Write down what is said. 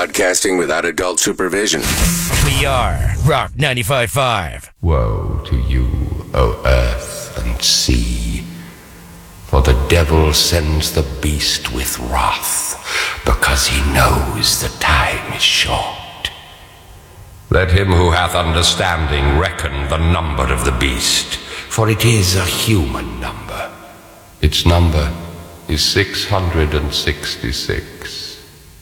broadcasting without adult supervision. We are Rock 95.5. Woe to you, O earth and sea, for the devil sends the beast with wrath, because he knows the time is short. Let him who hath understanding reckon the number of the beast, for it is a human number. Its number is 666.